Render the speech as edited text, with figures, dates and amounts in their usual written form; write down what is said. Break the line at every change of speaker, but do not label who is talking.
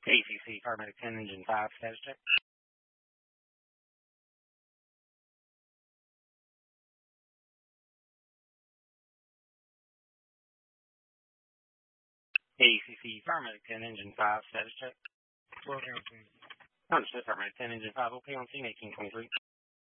ACC Paramedic 10 Engine 5 status check. ACC Paramedic 10 Engine 5 status check.
Slow down, please.
Understood, Paramedic 10 Engine 5, okay on scene 1823.